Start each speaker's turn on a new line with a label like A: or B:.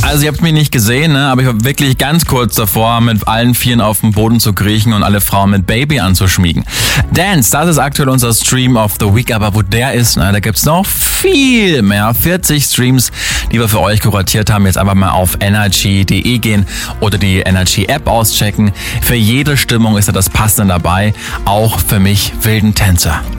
A: Also ihr habt mich nicht gesehen, ne? Aber ich war wirklich ganz kurz davor, mit allen Vieren auf den Boden zu kriechen und alle Frauen mit Baby anzuschmiegen. Dance, das ist aktuell unser Stream of the Week, aber wo der ist, ne, da gibt's noch viel mehr. 40 Streams, die wir für euch kuratiert haben. Jetzt einfach mal auf energy.de gehen oder die Energy App auschecken. Für jede Stimmung ist da das Passende dabei, auch für mich wilden Tänzer.